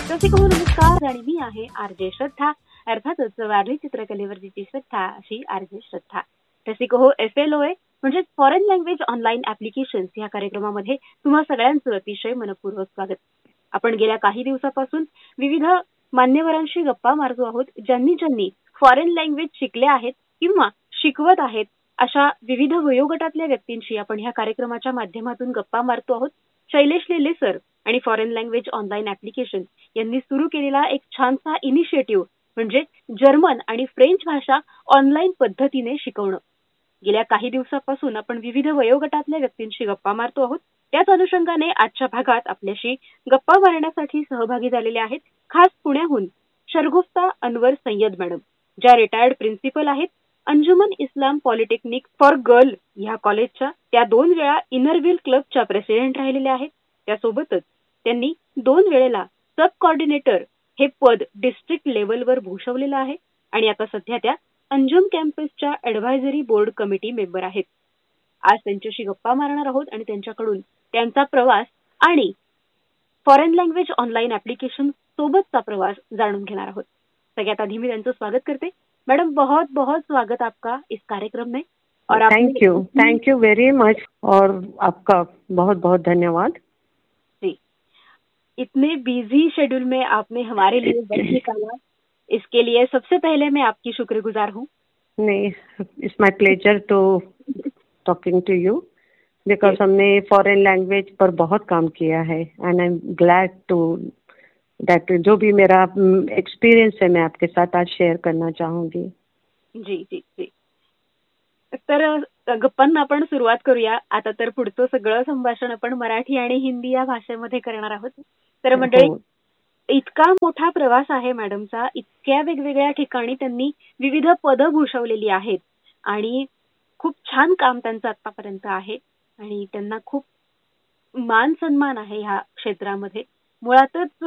रसिको नमस्कार आणि मी आहे आरजे श्रद्धा. अर्थातच वारली चित्रकलेवरची श्रद्धा अशी आरजे श्रद्धा. रसिको FLOA म्हणजे फॉरेन लँग्वेज ऑनलाईन ऍप्लिकेशन्स या कार्यक्रमामध्ये तुम्हा सगळ्यांचं अतिशय मनपूर्वक स्वागत. आपण गेल्या काही दिवसापासून विविध मान्यवरांशी गप्पा मारतो आहोत, ज्यांनी फॉरेन लँग्वेज शिकले आहेत किंवा शिकवत आहेत अशा विविध वयोगटातल्या व्यक्तींशी आपण ह्या कार्यक्रमाच्या माध्यमातून गप्पा मारतो आहोत. शैलेश लेले सर आणि फॉरेन लँग्वेज ऑनलाईन ऍप्लिकेशन यांनी सुरू केलेला एक छानसा इनिशिएटिव्ह म्हणजे जर्मन आणि फ्रेंच भाषा ऑनलाईन पद्धतीने शिकवणं. गेल्या काही दिवसापासून आपण विविध वयोगटातल्या व्यक्तींशी गप्पा मारतो आहोत. त्याच अनुषंगाने आजच्या भागात आपल्याशी गप्पा मारण्यासाठी सहभागी झालेले आहेत खास पुण्याहून शरगुफ्ता अनवर सय्यद मॅडम, ज्या रिटायर्ड प्रिन्सिपल आहेत अंजुमन इस्लाम पॉलिटेक्निक फॉर गर्ल ह्या कॉलेजच्या. त्या 2 वेळा इनरव्हील क्लबच्या प्रेसिडेंट राहिलेल्या आहेत. त्यासोबतच त्यांनी 2 वेळेला सब कोऑर्डिनेटर हे पद डिस्ट्रिक्ट लेवलवर भूषवलेलं आहे आणि आता सध्या त्या Anjum कॅम्पसच्या advisory board committee member आहेत. आज त्यांच्याशी गप्पा मारणार आहोत आणि त्यांच्याकडून त्यांचा प्रवास आणि फॉरेन लँग्वेज ऑनलाइन एप्लीकेशन सोबतचा प्रवास जाणून घेणार आहोत. सगळ्यात आधी मी त्यांचं स्वागत करते. मैडम, बहुत बहुत स्वागत आपका इस कार्यक्रम में. और थैंक यू वेरी मच और आपका बहुत बहुत धन्यवाद. जी, इतने बिजी शेड्यूल में आपने हमारे लिए वक्त निकाला, इसके लिए सबसे पहले मैं आपकी शुक्रगुजार हूँ. नहीं, it's my pleasure to talking to you because हमने फॉरेन लैंग्वेज पर बहुत काम किया है and I am glad to that जो भी मेरा एक्सपीरियंस है मैं आपके साथ आज शेयर करना चाहूंगी. जी जी जी. तर गप्पांना आपण सुरुवात करूया. आता तर पुढचं सगळं संभाषण आपण मराठी आणि हिंदी या भाषेमध्ये करणार आहोत. तर मंडळी, इतका मोठा प्रवास आहे मॅडमचा, इतक्या वेगवेगळ्या ठिकाणी त्यांनी विविध पदं भूषवलेली आहेत आणि खूप छान काम त्यांचं आतापर्यंत आहे आणि त्यांना खूप मान सन्मान आहे ह्या क्षेत्रामध्ये. मुळातच